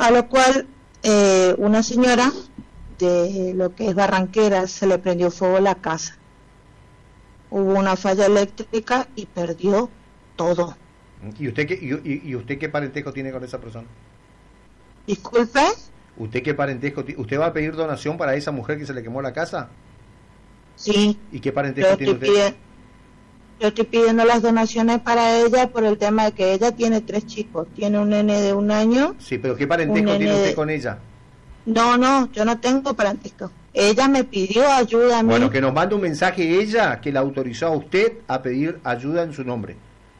A lo cual una señora de lo que es Barranquera se le prendió fuego a la casa. Hubo una falla eléctrica y perdió todo. ¿Y usted qué parentesco tiene con esa persona? Disculpe. ¿Usted qué parentesco tiene? ¿Usted va a pedir donación para esa mujer que se le quemó la casa? Sí. ¿Y qué parentesco tiene usted? Yo estoy pidiendo las donaciones para ella por el tema de que ella tiene 3 chicos. Tiene un nene de 1 año. Sí, pero ¿qué parentesco tiene usted con ella? No, yo no tengo parentesco. Ella me pidió ayuda a mí. Bueno, que nos mande un mensaje ella que la autorizó a usted a pedir ayuda en su nombre.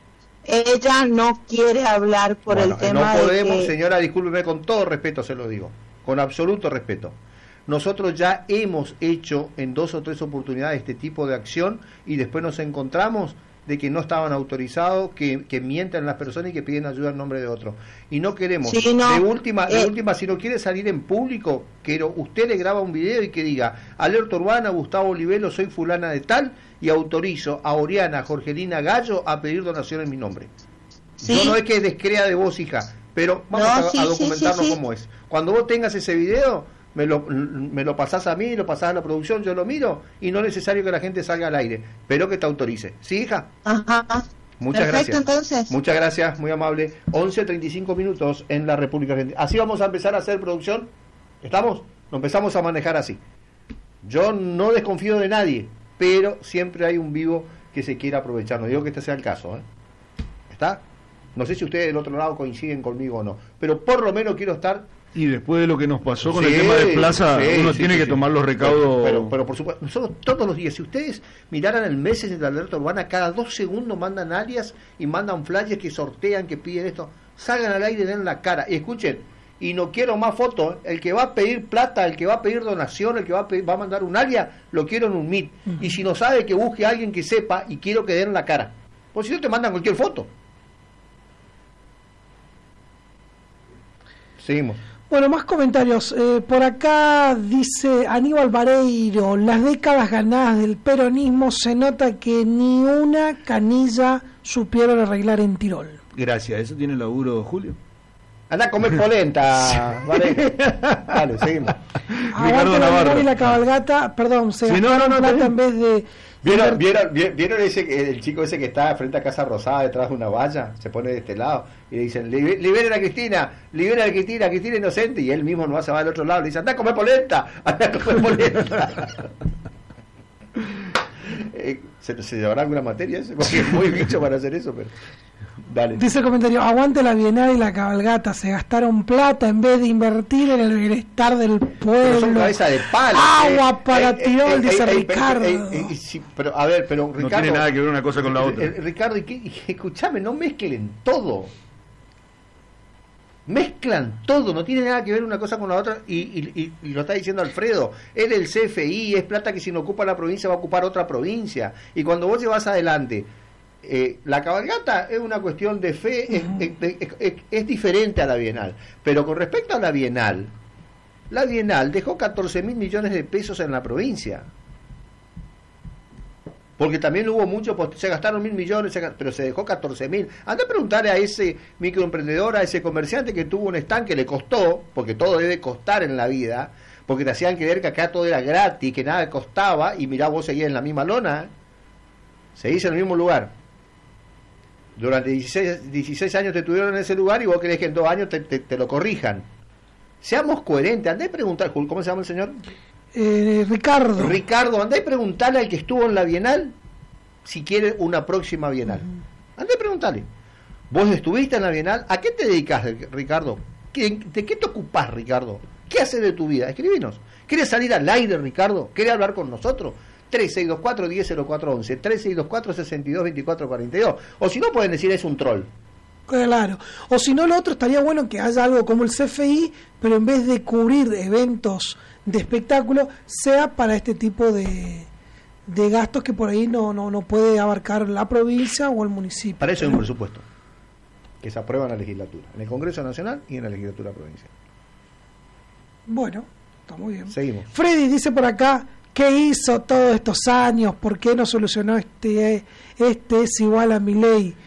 Ella no quiere hablar por el tema no podemos, de que... señora, discúlpeme, con todo respeto se lo digo, con absoluto respeto. Nosotros ya hemos hecho en 2 o 3 oportunidades este tipo de acción y después nos encontramos de que no estaban autorizados, que mienten las personas y que piden ayuda en nombre de otro. Y no queremos, sí, no, de última, si no quiere salir en público, que usted le graba un video y que diga, alerta urbana, Gustavo Olivelo, soy fulana de tal, y autorizo a Oriana Jorgelina Gallo a pedir donación en mi nombre. ¿Sí? Yo no es que descrea de vos, hija, pero vamos a documentarnos cómo es. Cuando vos tengas ese video, me lo pasás a mí, lo pasás a la producción, yo lo miro, y no es necesario que la gente salga al aire, pero que te autorice. ¿Sí, hija? Ajá. Muchas Perfecto, gracias. Entonces. Muchas gracias, muy amable. 11:35 minutos en la República Argentina. Así vamos a empezar a hacer producción. ¿Estamos? Lo empezamos a manejar así. Yo no desconfío de nadie, pero siempre hay un vivo que se quiera aprovechar. No digo que este sea el caso, ¿eh? ¿Está? No sé si ustedes del otro lado coinciden conmigo o no, pero por lo menos quiero estar... Y después de lo que nos pasó con el tema de Plaza, uno tiene que tomar los recaudos... Pero por supuesto, nosotros todos los días, si ustedes miraran el Messenger de la alerta urbana, cada 2 segundos mandan alias y mandan flyers que sortean, que piden esto. Salgan al aire y den la cara. Y escuchen, y no quiero más fotos, el que va a pedir plata, el que va a pedir donación, el que va a mandar un alias, lo quiero en un Meet. Y si no sabe, que busque a alguien que sepa y quiero que den la cara. Porque si no te mandan cualquier foto. Seguimos. Bueno, más comentarios. Por acá dice Aníbal Vareiro, las décadas ganadas del peronismo se nota que ni una canilla supieron arreglar en Tirol. Gracias, ¿eso tiene laburo, Julio? Anda a comer polenta, Vareiro. Vale, seguimos. Ricardo Navarro. Y la cabalgata, perdón, se gastaron plata en vez de... ¿Vieron el chico ese que está frente a Casa Rosada detrás de una valla? Se pone de este lado y le dicen, liberen a Cristina, Cristina inocente, y él mismo no se va al otro lado, le dice, anda a comer polenta. ¿Se llevará alguna materia eso? Porque es muy bicho para hacer eso, pero... Dale. Dice el comentario, aguante la Bienal y la cabalgata, se gastaron plata en vez de invertir en el bienestar del pueblo. Pero son cabeza de palo. Agua para Tirol, dice Ricardo. Pero a ver, pero Ricardo... No tiene nada que ver una cosa con la otra. Ricardo, escúchame, no mezclen todo. Mezclan todo, no tiene nada que ver una cosa con la otra, y lo está diciendo Alfredo, es del CFI, es plata que si no ocupa la provincia va a ocupar otra provincia, y cuando vos llevas adelante la cabalgata es una cuestión de fe, es diferente a la Bienal, pero con respecto a la Bienal dejó 14.000 millones de pesos en la provincia, porque también hubo mucho, se gastaron 1.000 millones, pero se dejó 14.000. Anda a preguntarle a ese microemprendedor, a ese comerciante que tuvo un stand que le costó, porque todo debe costar en la vida, porque te hacían creer que acá todo era gratis, que nada costaba, y mirá, vos seguías en la misma lona, seguís en el mismo lugar. Durante 16 años te tuvieron en ese lugar y vos querés que en 2 años te lo corrijan. Seamos coherentes. Andá a preguntar, ¿cómo se llama el señor? Ricardo, andá a preguntarle al que estuvo en la Bienal si quiere una próxima Bienal. Andá a preguntarle. ¿Vos estuviste en la Bienal? ¿A qué te dedicas, Ricardo? ¿De qué te ocupás, Ricardo? ¿Qué haces de tu vida? Escribinos. ¿Querés salir al aire, Ricardo? ¿Querés hablar con nosotros? 3624-100411, 3624-622442. O si no, pueden decir es un troll. Claro. O si no, lo otro estaría bueno que haya algo como el CFI, pero en vez de cubrir eventos de espectáculo, sea para este tipo de gastos que por ahí no puede abarcar la provincia o el municipio. Para eso hay un presupuesto que se aprueba en la legislatura, en el Congreso Nacional y en la legislatura provincial. Bueno, está muy bien. Seguimos. Freddy dice por acá, ¿qué hizo todos estos años? ¿Por qué no solucionó este es igual a Milei?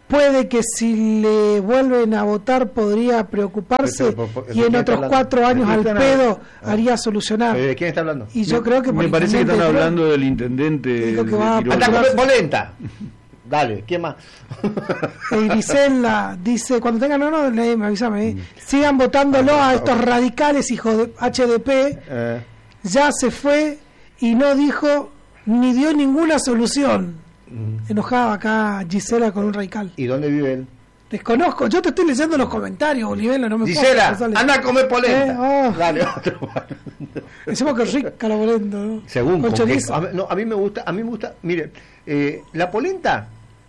puede que si le vuelven a votar podría preocuparse y en otros 4 años al pedo haría solucionar. ¿De quién está hablando? Y yo creo que me parece que están hablando del intendente. Anda a comer polenta. Dale, ¿quién más? Grisela dice, cuando tengan avísame, sigan votándolo a estos radicales hijos de HDP. Ya se fue y no dijo ni dio ninguna solución. Enojaba acá Gisela con un radical. ¿Y dónde vive él? Desconozco, yo te estoy leyendo los comentarios, Olivela, no me Gisela, anda a comer polenta. Dale, otro. Decimos que rica la polenta, ¿no? Según con chorizo. A mí me gusta, mire, la polenta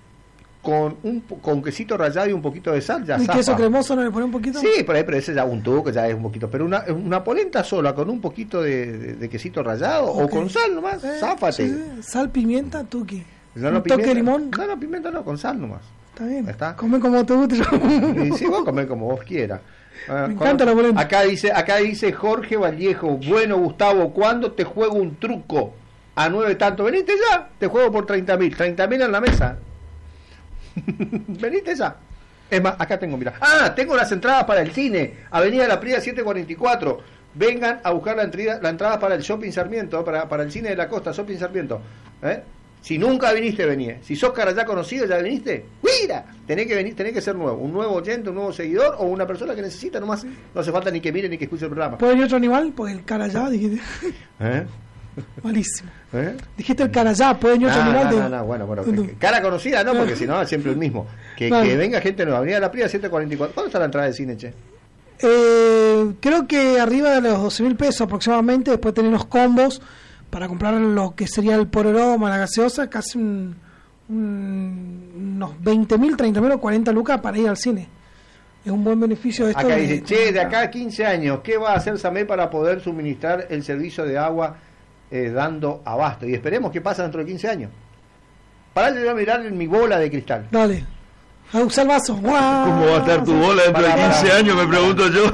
con quesito rallado y un poquito de sal ya ¿Y zafa. queso cremoso no le pone un poquito? Sí, pero ese ya un tuco, ya es un poquito, pero una polenta sola con un poquito de quesito rallado o con sal nomás, záfate. Sí. Sal, pimienta, tuqui. ¿Un toque de limón? No, pimienta no, con sal nomás. Está bien. ¿Está? Come como te guste. Sí, vos comés como vos quieras. Me encanta la polenta. Acá dice Jorge Vallejo, bueno Gustavo, ¿cuándo te juego un truco? A 9 tanto, venite ya, te juego por 30.000, 30.000 en la mesa. Venite ya. Es más, acá tengo, mira. Tengo las entradas para el cine, Avenida La Prida 744. Vengan a buscar la entrada para el Shopping Sarmiento, para el cine de la costa, Shopping Sarmiento. Si nunca viniste, vení. Si sos cara ya conocido, ya viniste. ¡Mira! Tenés que venir, tenés que ser nuevo. Un nuevo oyente, un nuevo seguidor o una persona que necesita nomás. No hace falta ni que mire ni que escuche el programa. ¿Puede venir otro animal? Pues el carayá, dijiste. Malísimo. Dijiste el carayá, ¿puede venir otro animal? No, bueno. Cara conocida, no, porque si no, es siempre el mismo. Que venga gente nueva. Avenida La Prida 744. ¿Cuándo está la entrada de cine, che? Creo que arriba de los 12.000 pesos aproximadamente. Después tener los combos para comprar lo que sería el pororoma, la gaseosa, casi unos 20.000, 30.000 o 40 lucas para ir al cine. Es un buen beneficio de esto. Acá dice, de acá a 15 años, ¿qué va a hacer SAME para poder suministrar el servicio de agua dando abasto? Y esperemos que pase dentro de 15 años. Pará, yo voy a mirar en mi bola de cristal. Dale. A usar el vaso. ¿Cómo va a estar tu bola dentro de 15 años? Me pregunto yo.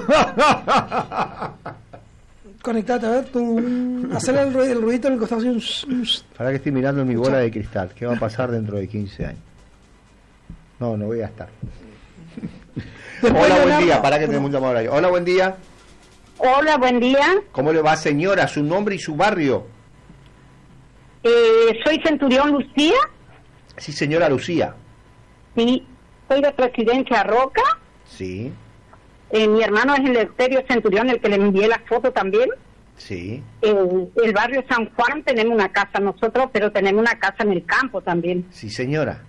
Conectate, a ver, hacer el ruidito en el costado. Para que estoy mirando en mi bola de cristal. ¿Qué va a pasar dentro de 15 años? No voy a estar. Hola, buen día. Para que tenemos un llamado ahí. Hola, buen día. Hola, buen día. ¿Cómo le va, señora? ¿Su nombre y su barrio? Soy Centurión Lucía. Sí, señora Lucía. Sí, soy de Presidencia Roca. Sí. Mi hermano es el Eleuterio Centurión, el que le envié la foto también. Sí. El barrio San Juan tenemos una casa nosotros, pero tenemos una casa en el campo también. Sí, señora.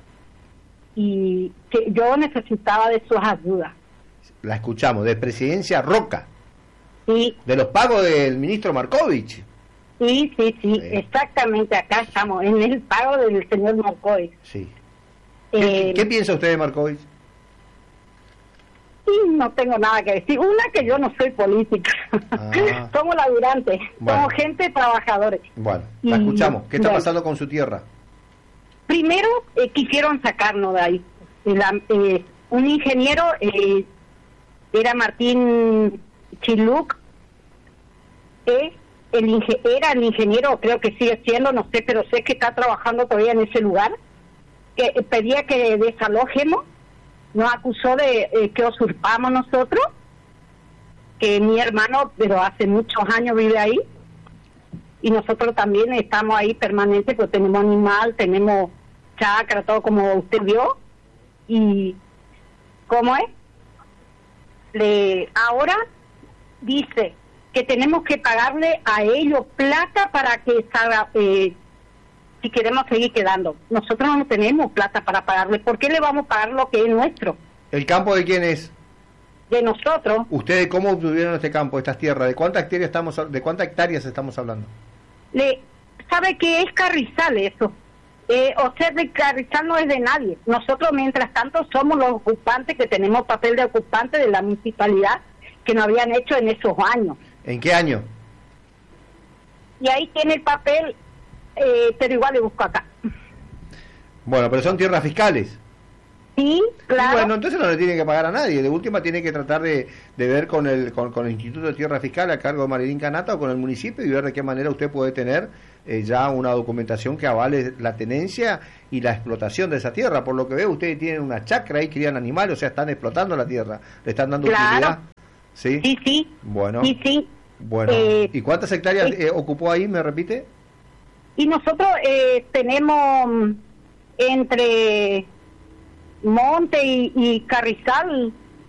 Y que yo necesitaba de sus ayudas. La escuchamos, de Presidencia Roca. Sí. De los pagos del ministro Markovich. Sí, exactamente, acá estamos, en el pago del señor Markovich. Sí. ¿Qué piensa usted de Markovich? Sí, no tengo nada que decir. Una, que yo no soy política. Somos laburantes, somos gente trabajadores. Bueno, la escuchamos. ¿Qué está pasando con su tierra? Primero, quisieron sacarnos de ahí. Un ingeniero, era Martín Chiluc, era el ingeniero, creo que sigue siendo, no sé, pero sé que está trabajando todavía en ese lugar, que pedía que desalojemos, nos acusó de que usurpamos nosotros, que mi hermano, pero hace muchos años vive ahí, y nosotros también estamos ahí permanente, pues tenemos animal, tenemos chacra, todo como usted vio, y ¿cómo es? Ahora dice que tenemos que pagarle a ellos plata para que salga, si queremos seguir quedando. Nosotros no tenemos plata para pagarle. ¿Por qué le vamos a pagar lo que es nuestro? ¿El campo de quién es? De nosotros. ¿Ustedes cómo obtuvieron este campo, estas tierras? ¿De cuántas hectáreas estamos hablando? ¿Sabe que es Carrizal eso? O sea, de Carrizal no es de nadie. Nosotros, mientras tanto, somos los ocupantes que tenemos papel de ocupante de la municipalidad que nos habían hecho en esos años. ¿En qué año? Y ahí tiene el papel, pero igual le busco acá. Bueno, pero son tierras fiscales. Sí, claro. Y bueno, entonces no le tiene que pagar a nadie. De última tiene que tratar de ver con el Instituto de Tierra Fiscal a cargo de Marilyn Canata o con el municipio y ver de qué manera usted puede tener ya una documentación que avale la tenencia y la explotación de esa tierra. Por lo que veo, ustedes tienen una chacra ahí, crían animales, o sea, están explotando la tierra, le están dando utilidad. ¿Sí? Sí, sí. Bueno. Sí, sí. Bueno. ¿Y cuántas hectáreas ocupó ahí, me repite? Y nosotros tenemos entre Monte y Carrizal,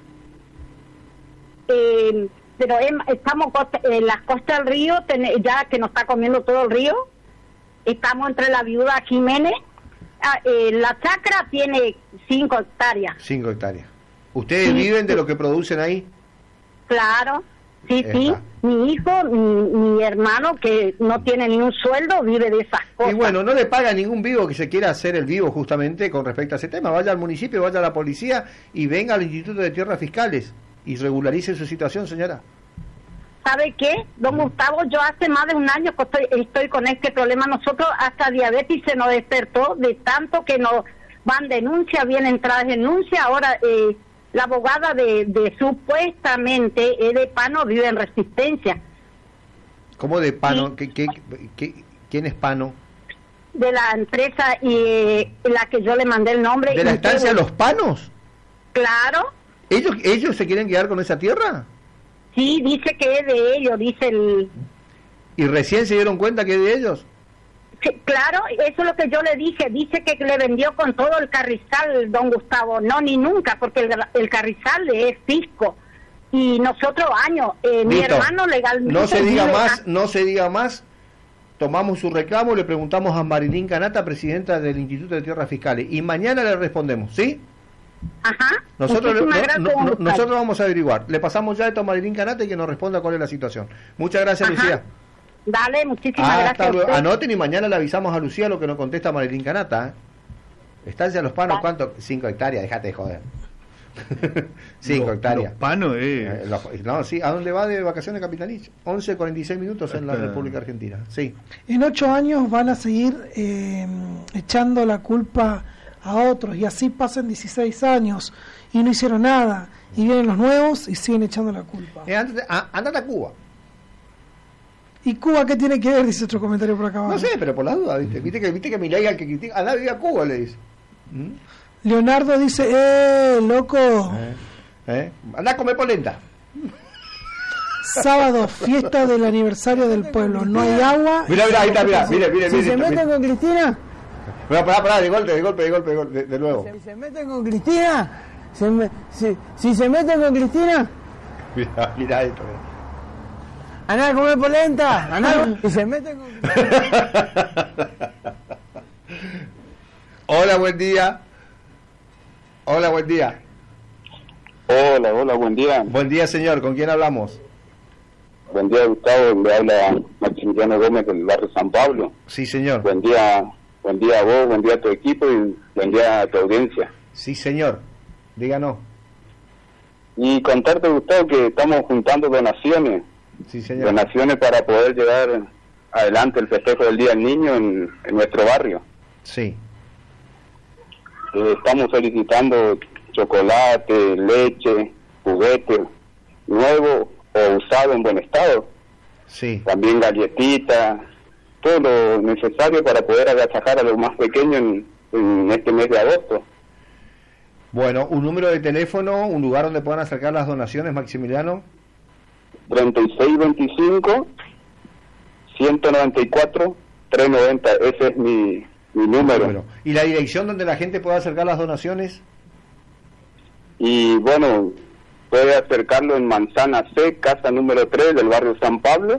pero estamos en las costas del río, ya que nos está comiendo todo el río. Estamos entre la Viuda Jiménez. La chacra tiene 5 hectáreas. 5 hectáreas. ¿Ustedes viven de lo que producen ahí? Claro, sí, sí. Mi hijo, mi hermano, que no tiene ni un sueldo, vive de esas cosas. Y bueno, no le paga a ningún vivo que se quiera hacer el vivo justamente con respecto a ese tema. Vaya al municipio, vaya a la policía y venga al Instituto de Tierras Fiscales y regularice su situación, señora. ¿Sabe qué, don Gustavo? Yo hace más de un año que estoy con este problema. Nosotros hasta diabetes se nos despertó de tanto que nos van denuncias, vienen tras denuncias. Ahora la abogada de supuestamente de Pano vive en Resistencia. ¿Cómo de Pano? Sí. ¿Quién es Pano? De la empresa y la que yo le mandé el nombre. ¿De la estancia Los Panos? Claro. ¿Ellos se quieren quedar con esa tierra? Sí, dice que es de ellos, dice el... ¿Y recién se dieron cuenta que es de ellos? Sí, claro, eso es lo que yo le dije. Dice que le vendió con todo el Carrizal, don Gustavo. No, ni nunca, porque el Carrizal es fisco. Y nosotros años, mi hermano legalmente... No se diga más. Tomamos su reclamo, le preguntamos a Marilyn Canata, presidenta del Instituto de Tierras Fiscales, y mañana le respondemos, ¿sí? Ajá. Nosotros vamos a averiguar. Le pasamos ya esto a Marilyn Canata y que nos responda cuál es la situación. Muchas gracias, Ajá. Lucía. Dale, muchísimas gracias. Anoten y mañana le avisamos a Lucía lo que nos contesta Marilyn Canata. Estancia Los Panos, ¿cuánto? 5 hectáreas, déjate de joder. 5 hectáreas. Los Panos, no, sí, ¿a dónde va de vacaciones Capitanich? 11:46 minutos en la República Argentina. Sí. En 8 años van a seguir echando la culpa a otros y así pasan 16 años y no hicieron nada y vienen los nuevos y siguen echando la culpa. Andate a Cuba. ¿Y Cuba qué tiene que ver? Dice otro comentario por acá abajo. No sé, pero por la duda, viste que Milei al que critica, andá a vivir a Cuba, le dice. Leonardo dice, loco. Andá a comer polenta. Sábado, fiesta del aniversario del pueblo. No hay agua. Mira, ahí está, mira. Si se meten con Cristina. Pará, de golpe, de nuevo. Si se meten con Cristina. Si se meten con Cristina. Mira esto. Andá a comer polenta. Y se meten con Hola, buen día. Hola, buen día. Hola, buen día. Buen día, señor. ¿Con quién hablamos? Buen día, Gustavo. Le habla Maximiliano Gómez del barrio San Pablo. Sí, señor. Buen día a vos, buen día a tu equipo y buen día a tu audiencia. Sí, señor. Díganos. Y contarte, Gustavo, que estamos juntando donaciones. Sí, señor. Donaciones para poder llevar adelante el festejo del Día del Niño en nuestro barrio. Sí. Estamos solicitando chocolate, leche, juguetes nuevo o usado en buen estado. Sí. También galletitas, todo lo necesario para poder agasajar a los más pequeños en este mes de agosto. Bueno, un número de teléfono, un lugar donde puedan acercar las donaciones, Maximiliano. 3625 194 390, ese es mi número. ¿Y la dirección donde la gente pueda acercar las donaciones? Y bueno, puede acercarlo en Manzana C, casa número 3 del barrio San Pablo.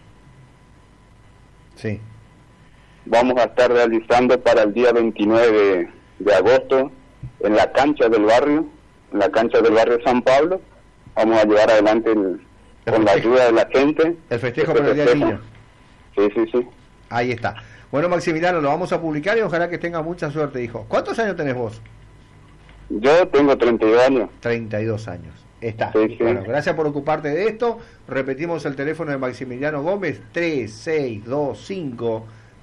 Sí. Vamos a estar realizando para el día 29 de agosto en la cancha del barrio, San Pablo. Vamos a llevar adelante con la ayuda de la gente. El festejo por el Día del Niño. Sí. Ahí está. Bueno, Maximiliano, lo vamos a publicar y ojalá que tenga mucha suerte, hijo. ¿Cuántos años tenés vos? Yo tengo 32 años. 32 años. Está. Sí. Bueno, gracias por ocuparte de esto. Repetimos el teléfono de Maximiliano Gómez, 3625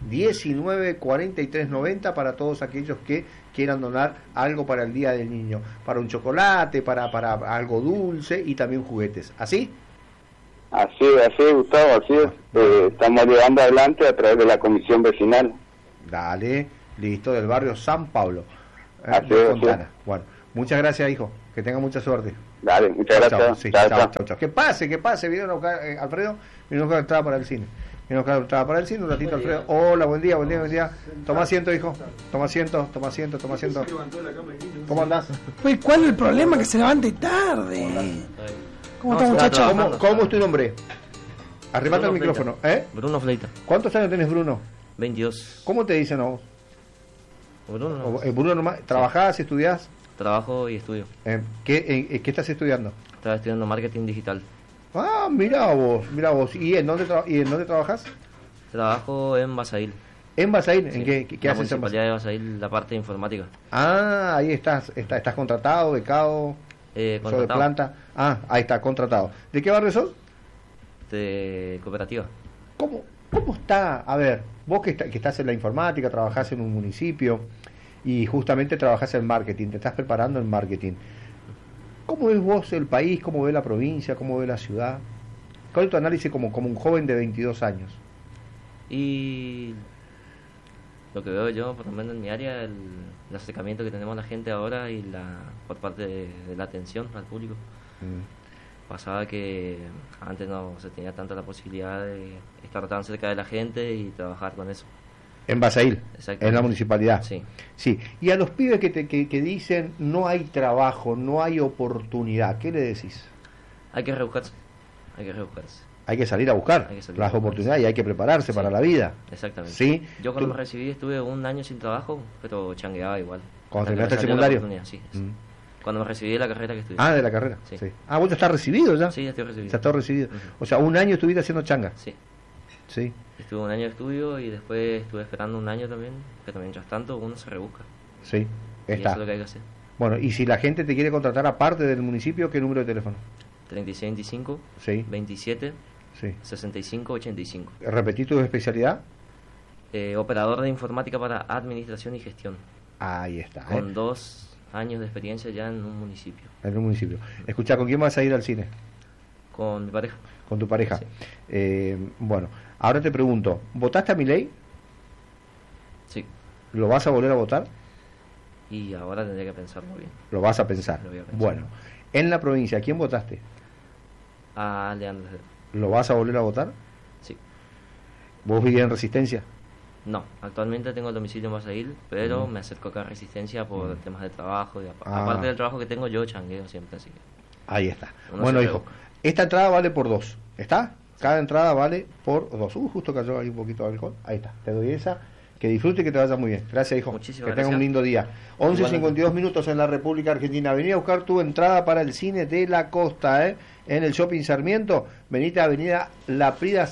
194390 para todos aquellos que quieran donar algo para el Día del Niño, para un chocolate, para algo dulce y también juguetes. ¿Así? Así es, Gustavo, así es. Estamos llevando adelante a través de la comisión vecinal. Dale, listo, del barrio San Pablo. Así es. Bueno, muchas gracias, hijo. Que tenga mucha suerte. Dale, muchas gracias. Chao. Que pase. Vinieron a buscar, Alfredo, vino a buscar entrada para el cine. Un ratito, Alfredo. Hola, buen día. Toma asiento, hijo. Toma asiento. ¿Cómo andás? Pues, ¿cuál es el problema? Que se levante tarde. ¿Cómo está, muchacho? ¿Cómo es tu nombre? Arrebata el micrófono. Bruno Fleita. ¿Cuántos años tenés, Bruno? 22. ¿Cómo te dicen a vos? Bruno. Bruno nomás. ¿Trabajás, estudiás? Trabajo y estudio. ¿Qué estás estudiando? Estaba estudiando marketing digital. Ah, mira vos. ¿Y en dónde trabajas? Trabajo en Basail. ¿En Basail? Sí. ¿En qué la haces en Municipalidad de Basail, la parte de informática. Ah, ahí estás contratado, becado, contratado. de planta. Ah, ahí está, contratado. ¿De qué barrio sos? De cooperativa. ¿Cómo está? A ver, vos que estás en la informática, trabajás en un municipio y justamente trabajás en marketing, te estás preparando en marketing. ¿Cómo ves vos el país? ¿Cómo ves la provincia? ¿Cómo ves la ciudad? ¿Cuál es tu análisis como un joven de 22 años? Y lo que veo yo, por lo menos en mi área, el acercamiento que tenemos la gente ahora y por parte de la atención al público. Pasaba que antes no se tenía tanta la posibilidad de estar tan cerca de la gente y trabajar con eso. En Basail, en la municipalidad. Sí. Y a los pibes que dicen no hay trabajo, no hay oportunidad, ¿qué le decís? Hay que rebuscarse. Hay que salir a buscar las oportunidades y hay que prepararse para la vida. Exactamente. ¿Sí? Yo cuando me recibí estuve un año sin trabajo, pero changueaba igual. ¿Cuando terminaste el secundario? Sí. Cuando me recibí de la carrera que estudié. Ah, de la carrera. Sí. Ah, ¿vos ya estás recibido ya? Sí, ya estoy recibido. Ya estás recibido. O sea, un año estuviste haciendo changa. Sí. Sí. Estuve un año de estudio y después estuve esperando un año también, pero mientras tanto uno se rebusca. Sí, y eso es lo que hay que hacer. Bueno, y si la gente te quiere contratar aparte del municipio, ¿qué número de teléfono? 3625 27 65 85. ¿Repetí tu especialidad? Operador de informática para administración y gestión. Ahí está. Con 2 años de experiencia ya en un municipio. En un municipio. Escuchá, ¿con quién vas a ir al cine? Con mi pareja. Con tu pareja. Sí. Bueno, ahora te pregunto, ¿votaste a Milei? Sí. ¿Lo vas a volver a votar? Y ahora tendría que pensarlo bien. Lo vas a pensar. Lo voy a pensar. Bueno, en la provincia, ¿a quién votaste? A Leandro. ¿Lo vas a volver a votar? Sí. ¿Vos vivís en Resistencia? No, actualmente tengo el domicilio en Basail, pero me acerco acá a Resistencia por temas de trabajo. Aparte del trabajo que tengo, yo changueo siempre, así que... Ahí está. Bueno, hijo, esta entrada vale por 2, ¿está? Cada entrada vale por 2. Justo cayó ahí un poquito de alcohol. Ahí está, te doy esa. Que disfrute y que te vaya muy bien. Gracias, hijo. Muchísimas que tenga un lindo día. 11:52 minutos en la República Argentina. Vení a buscar tu entrada para el cine de la costa, en el Shopping Sarmiento. Venite a Avenida La Prida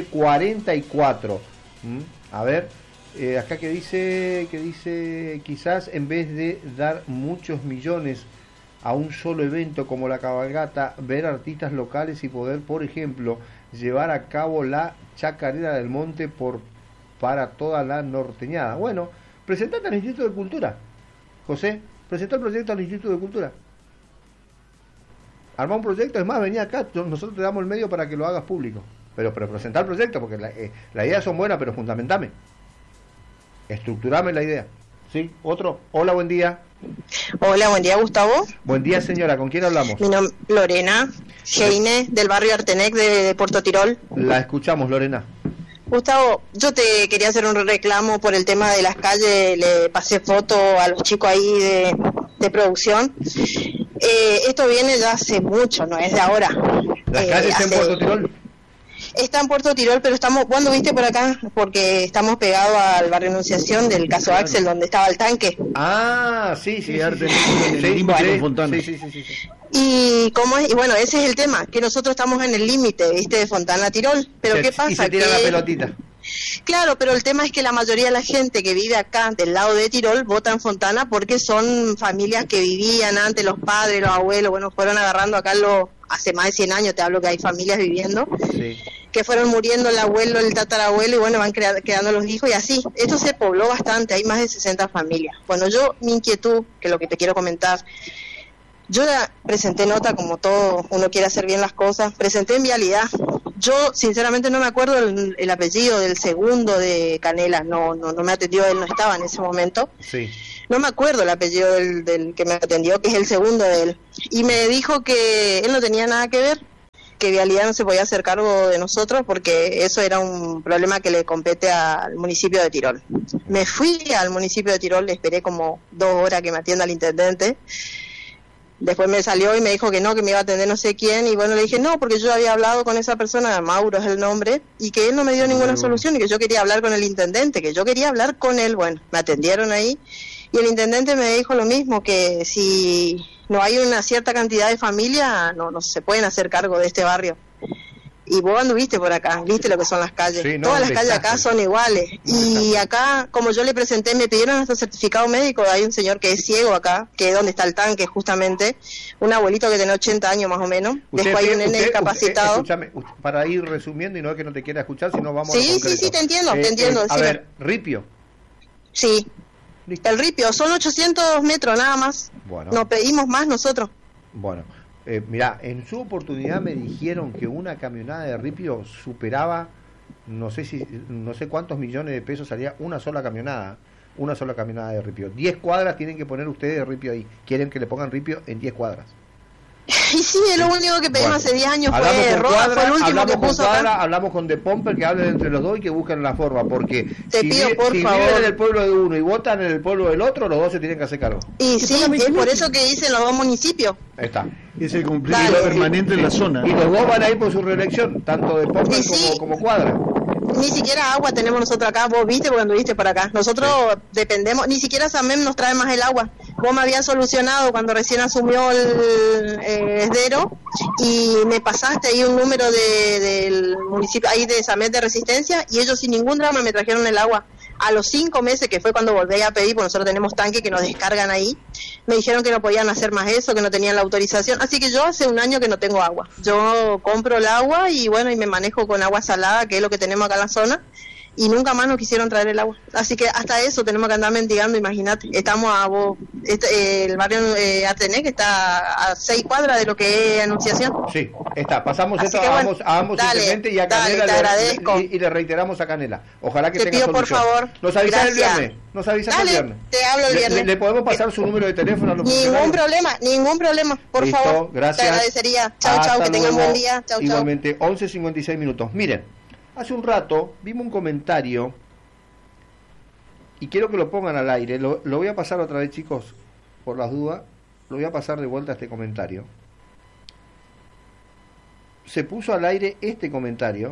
744. A ver, acá que dice, quizás en vez de dar muchos millones a un solo evento como la cabalgata, ver artistas locales y poder, por ejemplo, llevar a cabo la Chacarera del Monte para toda la norteñada. Bueno, presentate al Instituto de Cultura. José, presentá el proyecto al Instituto de Cultura. Armá un proyecto, es más, vení acá, nosotros te damos el medio para que lo hagas público. Pero presentá el proyecto, porque las ideas son buenas, pero fundamentame. Estructurame la idea. ¿Sí? Otro. Hola, buen día. Hola, buen día, Gustavo. Buen día, señora. ¿Con quién hablamos? Mi nombre es Lorena Heine, del barrio Artenec de Puerto Tirol. La escuchamos, Lorena. Gustavo, yo te quería hacer un reclamo por el tema de las calles. Le pasé foto a los chicos ahí de producción. Esto viene ya hace mucho, no es de ahora. ¿Las calles en Puerto Tirol? Está en Puerto Tirol, pero ¿cuándo viste por acá? Porque estamos pegados al barrio Anunciación del caso Axel, donde estaba el tanque. Ah, sí. Fontana. Sí. Y bueno, ese es el tema, que nosotros estamos en el límite, ¿viste? De Fontana a Tirol. Pero ¿qué pasa? Y se tira la pelotita. Claro, pero el tema es que la mayoría de la gente que vive acá, del lado de Tirol, vota en Fontana porque son familias que vivían antes, los padres, los abuelos, bueno, fueron agarrando acá hace más de 100 años, te hablo que hay familias viviendo, que fueron muriendo el abuelo, el tatarabuelo, y bueno, van quedando los hijos, y así. Esto se pobló bastante, hay más de 60 familias. Bueno, mi inquietud, que es lo que te quiero comentar, yo ya presenté nota, como todo, uno quiere hacer bien las cosas, presenté en vialidad. Yo sinceramente no me acuerdo el apellido del segundo de Canela, no me atendió, él no estaba en ese momento. Sí. No me acuerdo el apellido del que me atendió, que es el segundo de él. Y me dijo que él no tenía nada que ver, que vialidad no se podía hacer cargo de nosotros porque eso era un problema que le compete al municipio de Tirol. Me fui al municipio de Tirol, le esperé como 2 horas que me atienda el intendente. Después me salió y me dijo que no, que me iba a atender no sé quién, y bueno, le dije no, porque yo había hablado con esa persona, Mauro es el nombre, y que él no me dio ninguna solución, y que yo quería hablar con el intendente, que yo quería hablar con él. Bueno, me atendieron ahí, y el intendente me dijo lo mismo, que si no hay una cierta cantidad de familia, no se pueden hacer cargo de este barrio. Y vos anduviste por acá, viste lo que son las calles. Sí, todas las calles acá son iguales. Y acá, como yo le presenté, me pidieron hasta certificado médico. Hay un señor que es ciego acá, que es donde está el tanque, justamente. Un abuelito que tiene 80 años más o menos. Después hay un nene discapacitado. Escúchame, para ir resumiendo, y no es que no te quiera escuchar, sino vamos a lo concreto. Sí, te entiendo. A ver, Ripio. Sí. Listo. El Ripio, son 800 metros nada más. Bueno. No pedimos más nosotros. Bueno. Mirá, en su oportunidad me dijeron que una camionada de Ripio superaba, no sé cuántos millones de pesos salía una sola camionada de Ripio. 10 cuadras tienen que poner ustedes de Ripio ahí. Quieren que le pongan Ripio en 10 cuadras. Y sí, es lo único que pedimos hace 10 años fue Roda, fue el último que puso acá. Hablamos con De Pomper, que hablen entre los dos y que busquen la forma, porque te pido, por si favor, viven en el pueblo de uno y votan en el pueblo del otro, los dos se tienen que hacer cargo. Y sí, es por eso que dicen los dos municipios. Ahí está. Es el cumplimiento permanente en la zona. Y los dos van a ir por su reelección, tanto De Pomper como Cuadra. Ni siquiera agua tenemos nosotros acá, vos viste cuando viste por acá. Nosotros dependemos, ni siquiera Samem nos trae más el agua. Vos me habías solucionado cuando recién asumió el esdero, y me pasaste ahí un número del municipio, ahí de Samem de Resistencia, y ellos sin ningún drama me trajeron el agua. A los 5 meses, que fue cuando volví a pedir, porque nosotros tenemos tanque que nos descargan ahí, me dijeron que no podían hacer más eso, que no tenían la autorización. Así que yo hace 1 año que no tengo agua. Yo compro el agua y bueno, y me manejo con agua salada, que es lo que tenemos acá en la zona, y nunca más nos quisieron traer el agua. Así que hasta eso tenemos que andar mendigando, imagínate. Estamos el barrio Atené, que está a 6 cuadras de lo que es Anunciación. Sí, está. Pasamos así esto que, bueno, a ambos intendentes y a Canela te agradezco. Y le reiteramos a Canela. Ojalá que te tenga pido solución. Por favor. Nos avisan el Gracias. viernes. Nos avisan Dale, el viernes. te hablo el viernes. ¿Le podemos pasar su número de teléfono a los Ningún problema, por Listo, favor. Gracias. Te agradecería. Chau, que tengan buen día. Chau. Igualmente, 11:56 minutos. Miren, hace un rato vimos un comentario y quiero que lo pongan al aire. Lo voy a pasar otra vez, chicos, por las dudas. Lo voy a pasar de vuelta a este comentario. Se puso al aire este comentario.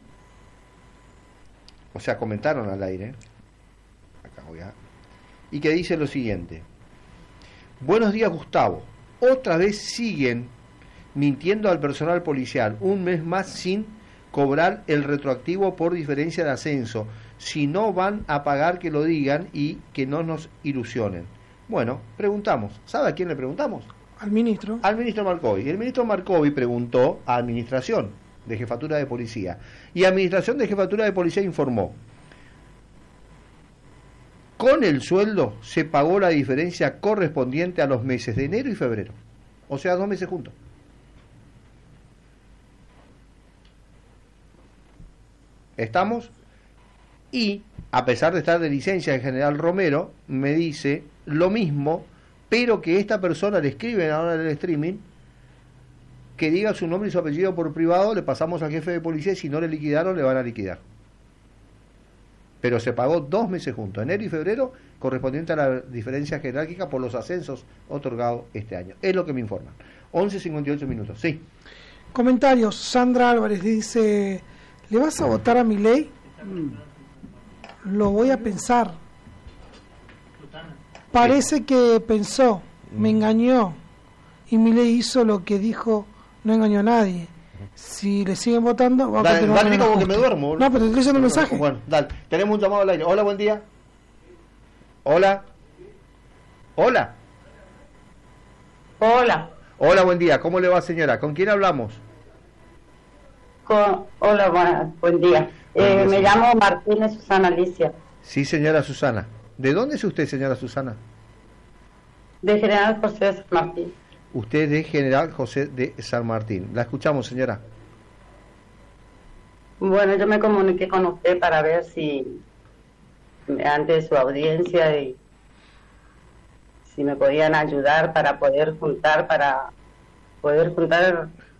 O sea, comentaron al aire. Acá voy a... Y que dice lo siguiente. Buenos días, Gustavo. Otra vez siguen mintiendo al personal policial. Un mes más sin cobrar el retroactivo por diferencia de ascenso. Si no van a pagar, que lo digan y que no nos ilusionen. Bueno, preguntamos. ¿Sabe a quién le preguntamos? Al ministro. Al ministro Marcovi. El ministro Marcovi preguntó a Administración de Jefatura de Policía. Y Administración de Jefatura de Policía informó: con el sueldo se pagó la diferencia correspondiente a los meses de enero y febrero. O sea, 2 meses juntos. ¿Estamos? Y, a pesar de estar de licencia el general Romero, me dice lo mismo, pero que esta persona le escribe ahora en el streaming, que diga su nombre y su apellido por privado, le pasamos al jefe de policía y si no le liquidaron, le van a liquidar. Pero se pagó 2 meses juntos, enero y febrero, correspondiente a la diferencia jerárquica por los ascensos otorgados este año. Es lo que me informan. 11:58 minutos. Sí. Comentarios. Sandra Álvarez dice: ¿le vas a votar a Milei? Lo voy a pensar. Parece que pensó, me engañó, y Milei hizo lo que dijo, no engañó a nadie. Si le siguen votando, va a continuar. Dale, como que me duermo. No, pero te estoy diciendo un mensaje. Bueno, dale. Tenemos un llamado al aire. Hola, buen día. Hola. Hola. Hola. Hola, buen día. ¿Cómo le va, señora? ¿Con quién hablamos? Hola, buen día. Me llamo Martínez Susana Alicia. Sí, señora Susana. ¿De dónde es usted, señora Susana? De General José de San Martín. Usted de General José de San Martín. La escuchamos, señora. Bueno, yo me comuniqué con usted para ver si, ante su audiencia, y si me podían ayudar para poder juntar